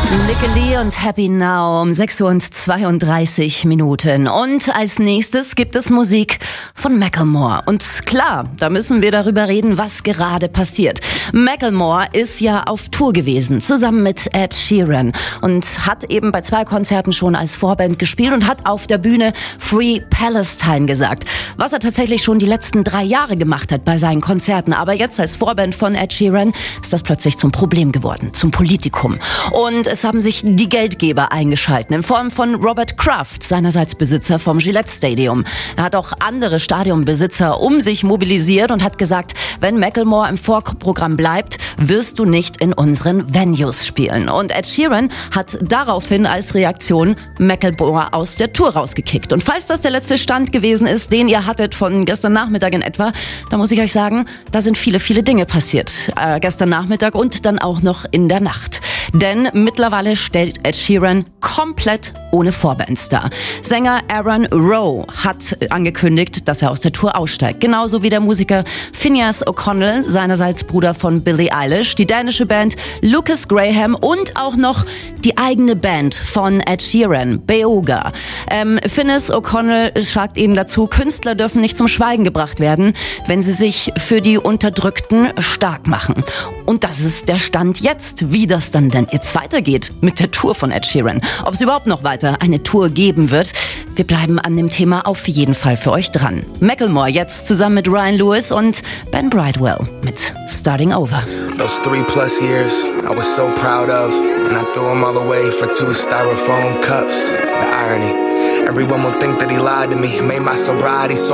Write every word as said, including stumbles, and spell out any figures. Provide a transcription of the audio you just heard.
Lickily und Happy Now um sechs Uhr zweiunddreißig Minuten. Und als nächstes gibt es Musik von Macklemore. Und klar, da müssen wir darüber reden, was gerade passiert. Macklemore ist ja auf Tour gewesen, zusammen mit Ed Sheeran. Und hat eben bei zwei Konzerten schon als Vorband gespielt und hat auf der Bühne Free Palestine gesagt. Was er tatsächlich schon die letzten drei Jahre gemacht hat bei seinen Konzerten. Aber jetzt als Vorband von Ed Sheeran ist das plötzlich zum Problem geworden, zum Politikum. Und es haben sich die Geldgeber eingeschalten, in Form von Robert Kraft, seinerseits Besitzer vom Gillette Stadium. Er hat auch andere Stadionbesitzer um sich mobilisiert und hat gesagt, wenn Macklemore im Vorprogramm bleibt, wirst du nicht in unseren Venues spielen. Und Ed Sheeran hat daraufhin als Reaktion Macklemore aus der Tour rausgekickt. Und falls das der letzte Stand gewesen ist, den ihr hattet von gestern Nachmittag in etwa, da muss ich euch sagen, da sind viele, viele Dinge passiert. Äh, gestern Nachmittag und dann auch noch in der Nacht. Denn mittlerweile stellt Ed Sheeran komplett ohne Vorbands dar. Sänger Aaron Rowe hat angekündigt, dass er aus der Tour aussteigt. Genauso wie der Musiker Finneas O'Connell, seinerseits Bruder von Billie Eilish, die dänische Band Lucas Graham und auch noch die eigene Band von Ed Sheeran, Beoga. Ähm, Finneas O'Connell sagt eben dazu, Künstler dürfen nicht zum Schweigen gebracht werden, wenn sie sich für die Unterdrückten stark machen. Und das ist der Stand jetzt, wie das dann denn jetzt weitergeht mit der Tour von Ed Sheeran. Ob es überhaupt noch weiter eine Tour geben wird, wir bleiben an dem Thema auf jeden Fall für euch dran. Macklemore jetzt zusammen mit Ryan Lewis und Ben Bridewell mit Starting Over. Those three plus years I was so proud of, and I threw them all away for two styrofoam cups. The irony, everyone will think that he lied to me, made my sobriety so